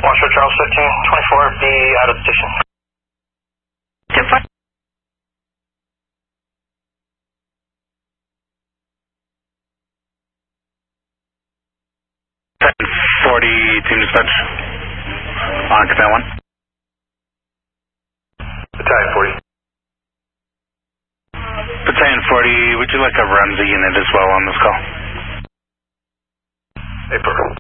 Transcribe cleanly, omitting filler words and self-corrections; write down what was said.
Marshall Charles 1524, be out of the station. 10-4. Team dispatch on command 1. Battalion 40. Battalion 40, would you like a Ramsey unit as well on this call? April.